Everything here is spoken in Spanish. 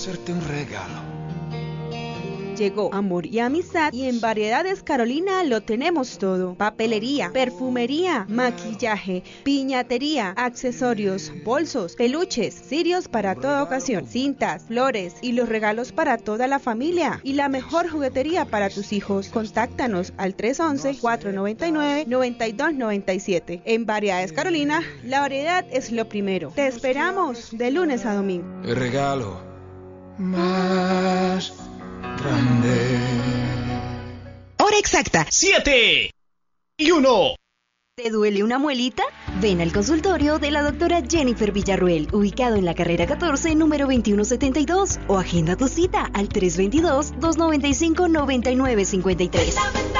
Hacerte un regalo. Llegó amor y amistad y en Variedades Carolina lo tenemos todo. Papelería, perfumería, maquillaje, piñatería, accesorios, bolsos, peluches, cirios para toda ocasión, cintas, flores y los regalos para toda la familia y la mejor juguetería para tus hijos. Contáctanos al 311-499-9297. En Variedades Carolina, la variedad es lo primero. Te esperamos de lunes a domingo. El regalo más grande. Hora exacta, 7:01. ¿Te duele una muelita? Ven al consultorio de la doctora Jennifer Villarruel, ubicado en la carrera 14, número 2172, o agenda tu cita al 322-295-9953.